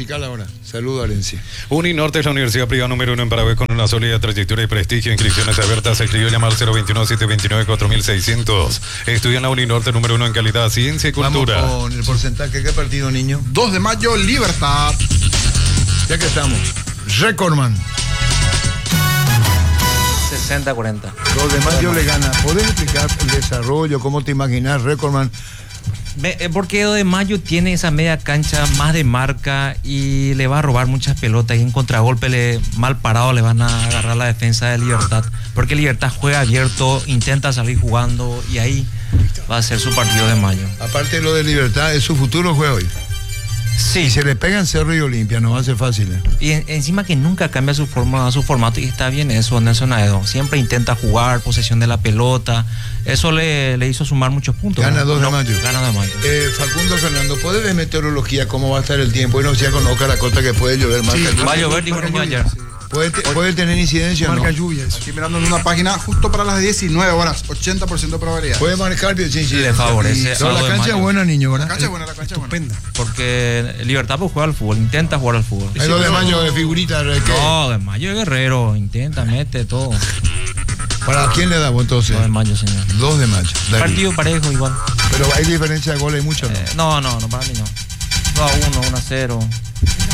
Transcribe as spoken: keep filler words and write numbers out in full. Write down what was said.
musical ahora. Saludo a Herencia. Uninorte es la universidad privada número uno en Paraguay con una sólida trayectoria y prestigio. Inscripciones abiertas. Se escribió llamar cero veintiuno, setecientos veintinueve, cuatro mil seiscientos. Estudia en la Uninorte número uno en calidad, ciencia y cultura. Vamos con el porcentaje. ¿Qué partido, niño? dos de mayo, Libertad. Ya que estamos. Recordman. sesenta cuarenta. dos de mayo le gana. ¿Podés explicar el desarrollo? ¿Cómo te imaginas, Recordman? Me- eh, Porque dos de mayo tiene esa media cancha más de marca y le va a robar muchas pelotas y en contragolpe le, mal parado le van a agarrar la defensa de Libertad, porque Libertad juega abierto, intenta salir jugando y ahí va a ser su partido de mayo. Aparte de lo de Libertad, es su futuro juego hoy. Sí, Si se le pegan Cerro y Olimpia, no va a ser fácil. ¿eh? y en- encima que nunca cambia su forma, su formato, y está bien eso, Nelson Aedo. Siempre intenta jugar, posesión de la pelota. Eso le, le hizo sumar muchos puntos. Gana ¿no? dos de No, mayo. Gana dos de mayo. Eh, Facundo Fernando, ¿puede ver meteorología cómo va a estar el tiempo? Y no sea con Oca la Cota que puede llover más. Sí, que- Va a llover, dijo marca Niño lluvia, ayer. sí. ¿Puede, te- puede tener incidencia o no? Marca lluvia. eso. Aquí mirando en una página justo para las diecinueve horas, ochenta por ciento de probabilidad. Puede marcar bien, sí, sí. Le favorece. No, a la dos de cancha es mayo. buena, niño, La ¿verdad? cancha es buena, la cancha es buena. Estupenda. Porque Libertad pues juega al fútbol, intenta jugar al fútbol. Hay dos de mayo de figuritas. ¿qué? No, de mayo es Guerrero, intenta, mete todo. ¿Para quién le damos entonces? dos de mayo, señor. dos de mayo. Dale. Partido parejo igual. Pero hay diferencia de goles mucho, ¿no? Eh, no, no, no, para mí no. dos a uno, uno a cero.